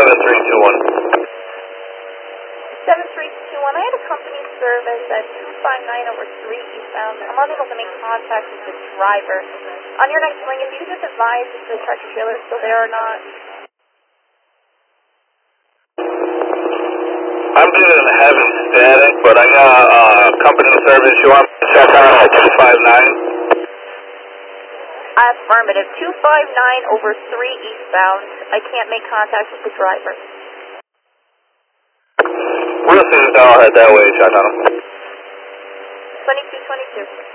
7321. 7321, I had a company service at 259 over 3 eastbound. I'm unable to make contact with the driver. On your next ring, if you could just advise if the tractor trailer is still there or not. I'm getting heavy static, but I got company service. You want me to check out at 259? Affirmative. 259 over 3 eastbound. I can't make contact with the driver. We'll see if I'll head that way, check on him. 2222.